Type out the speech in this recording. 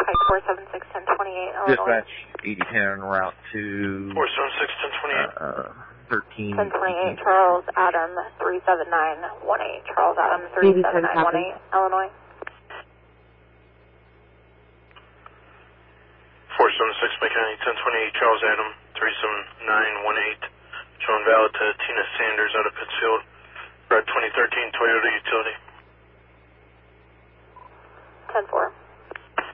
Pike 476 1028, Illinois. Dispatch 8010 route to 476 1028. 13. 1028, Charles Adam 37918. Charles Adam 37918, Illinois. 476 McKinney 1028, Charles Adam 37918. Showing valid to Tina Sanders out of Pittsfield. Red 2013 Toyota Utility. 10-4.